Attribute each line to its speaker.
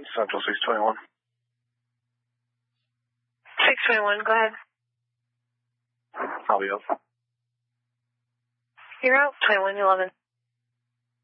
Speaker 1: Central 621.
Speaker 2: 621, go ahead.
Speaker 1: I'll be up.
Speaker 2: You're out, 2111.